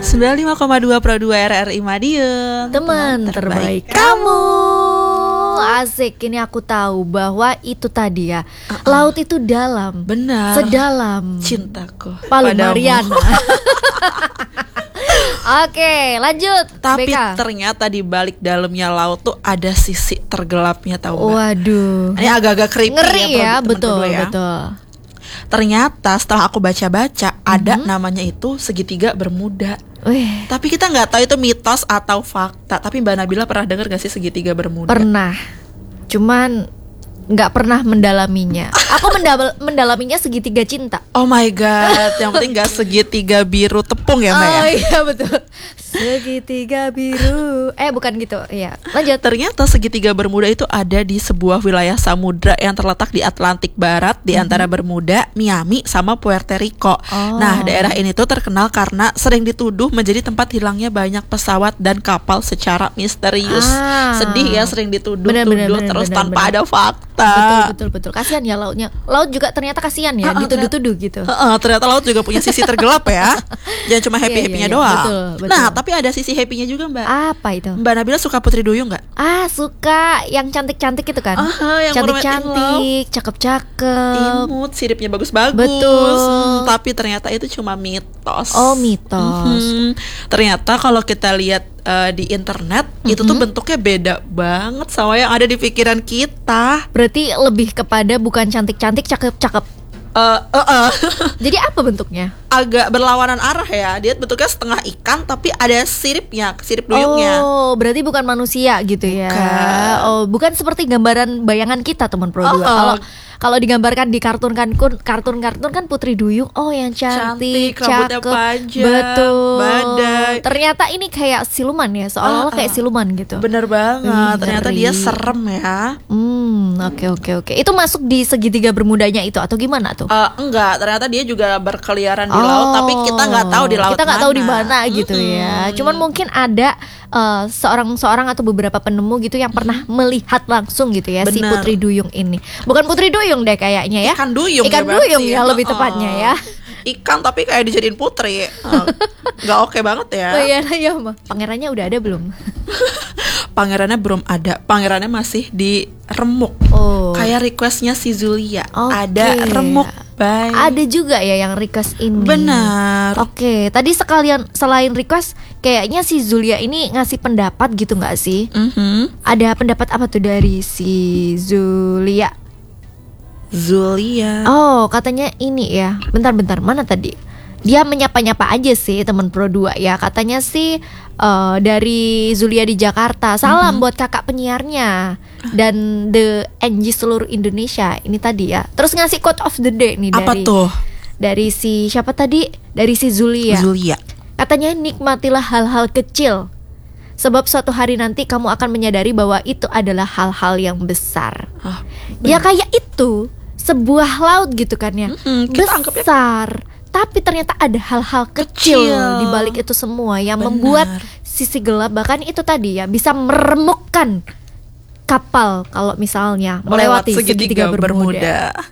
95,2 Pro 2 RRI Madiun. Teman terbaik kamu. Asik, ini aku tahu bahwa itu tadi ya, laut itu dalam. Benar. Sedalam cintaku Palu padamu. Mariana. Oke, lanjut. Tapi BK. ternyata di balik dalamnya laut tuh ada sisi tergelapnya, tahu nggak? Waduh. Ini agak-agak creepy Ngeri ya, teman-teman betul, berdua ya. betul. Ternyata setelah aku baca-baca ada namanya itu segitiga Bermuda. Wih, Tapi kita nggak tahu itu mitos atau fakta. Tapi Mbak Nabila pernah dengar gak sih segitiga Bermuda? pernah. Cuman nggak pernah mendalaminya. Aku mendalaminya segitiga cinta. Oh my god, yang penting gak segitiga biru tepung ya Mbak ya? Oh iya betul. Segitiga biru. Bukan gitu. Iya. Lanjut. Ternyata segitiga Bermuda itu ada di sebuah wilayah samudra yang terletak di Atlantik Barat di antara Bermuda, Miami, sama Puerto Rico. Oh. Nah, daerah ini tuh terkenal karena sering dituduh menjadi tempat hilangnya banyak pesawat dan kapal secara misterius. Sedih ya, sering Bener, dituduh terus bener, tanpa bener. ada fakta. Betul. Kasihan ya lautnya. Laut juga ternyata kasihan ya, dituduh-tuduh gitu. Ternyata laut juga punya sisi tergelap ya. Jangan cuma happy-happynya Iya, doang. betul. Nah, tapi ada sisi happynya juga Mbak. Apa itu? Mbak Nabila suka Putri Duyung nggak? Suka yang cantik-cantik itu kan. Yang cantik-cantik, cakep-cakep. Imut, siripnya bagus-bagus. Betul. Tapi ternyata itu cuma mitos. Oh, mitos. Ternyata kalau kita lihat di internet itu tuh bentuknya beda banget sama yang ada di pikiran kita. Berarti lebih kepada bukan cantik-cantik, cakep-cakep. Jadi apa bentuknya? Agak berlawanan arah ya. Dia bentuknya setengah ikan tapi ada siripnya, sirip duyungnya. Oh, berarti bukan manusia gitu ya. Bukan. Oh, bukan seperti gambaran bayangan kita teman Pro 2. Kalau digambarkan di kartun kan Putri Duyung, yang cantik, rambutnya cakep, panjang, betul. badai. Ternyata ini kayak siluman ya, seolah-olah kayak siluman gitu. Bener banget. Ternyata ngeri. dia serem ya. Oke. Itu masuk di segitiga Bermudanya itu atau gimana tuh? Enggak, ternyata dia juga berkeliaran di laut, tapi kita nggak tahu di laut kita nggak tahu di mana. mana gitu ya. Cuman mungkin ada seorang atau beberapa penemu gitu yang pernah melihat langsung gitu ya si Bener. Putri Duyung ini. Bukan Putri Duyung deh kayaknya ya. Ikan duyung Ikan ya berarti duyung ya lebih tepatnya ya. Ikan tapi kayak dijadiin putri. Nggak oke banget ya. Oh iya mah. Pangerannya udah ada belum? Pangerannya belum ada. Pangerannya masih di remuk. Oh. Kayak requestnya si Zulia. Oke. Ada remuk. Bye. Ada juga ya yang request ini. Benar. Oke, tadi selain request, kayaknya si Zulia ini ngasih pendapat gitu nggak sih? Ada pendapat apa tuh dari si Zulia? Oh, katanya ini ya. Bentar, mana tadi? Dia menyapa-nyapa aja sih teman Pro 2 ya. Katanya sih dari Zulia di Jakarta. Salam buat kakak penyiarnya dan The NG seluruh Indonesia. Ini tadi ya. Terus ngasih quote of the day nih Apa tuh? dari si siapa tadi? Dari si Zulia. Katanya nikmatilah hal-hal kecil. Sebab suatu hari nanti kamu akan menyadari bahwa itu adalah hal-hal yang besar. Ya kayak itu sebuah laut gitu kan ya. Kita anggapnya besar. Tapi ternyata ada hal-hal kecil di balik itu semua yang membuat sisi gelap, bahkan itu tadi ya bisa meremukkan kapal kalau misalnya melewati segitiga Bermuda.